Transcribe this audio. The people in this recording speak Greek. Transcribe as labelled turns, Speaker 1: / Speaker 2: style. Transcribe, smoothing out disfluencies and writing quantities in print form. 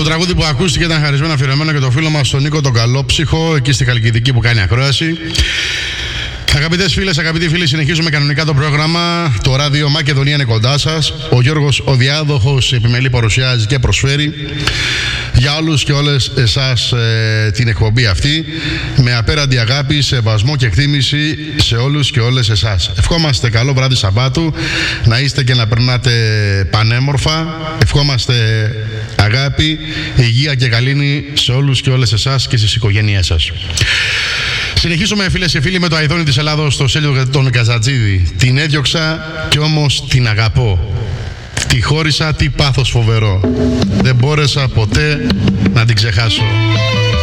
Speaker 1: τραγούδι που ακούστηκε ήταν χαρισμένο αφιερωμένο και το φίλο μας τον Νίκο τον Καλόψυχο, εκεί στη Χαλκιδική που κάνει ακρόαση. Αγαπητές φίλες, αγαπητοί φίλοι, συνεχίζουμε κανονικά το πρόγραμμα. Το ράδιο Μακεδονία είναι κοντά σας. Ο Γιώργος ο Διάδοχος επιμελή παρουσιάζει και προσφέρει για όλους και όλες εσάς την εκπομπή αυτή με απέραντη αγάπη, σεβασμό και εκτίμηση σε όλους και όλες εσάς. Ευχόμαστε καλό βράδυ Σαββάτου, να είστε και να περνάτε πανέμορφα. Ευχόμαστε αγάπη, υγεία και καλήνη σε όλους και όλες εσάς και στις οικογένειές σας. Συνεχίζουμε φίλες και φίλοι με το αηδόνι της Ελλάδος, το Σέλιο τον Καζατζίδη. Την έδιωξα και όμως την αγαπώ. Τη χώρισα, τι πάθος φοβερό. Δεν μπόρεσα ποτέ να την ξεχάσω.